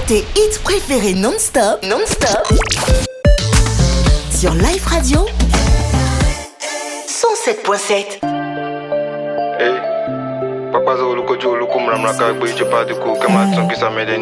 tes hits préférés non-stop, sur Live Radio 107.7. Hey, papa zo luko jo luko mramra ka gbe je pa de ko kama tun kisa me